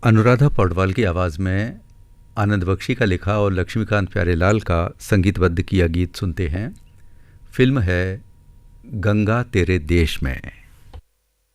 अनुराधा पौडवाल की आवाज़ में आनंद बख्शी का लिखा और लक्ष्मीकांत प्यारेलाल का संगीतबद्ध किया गीत सुनते हैं। फिल्म है गंगा तेरे देश में।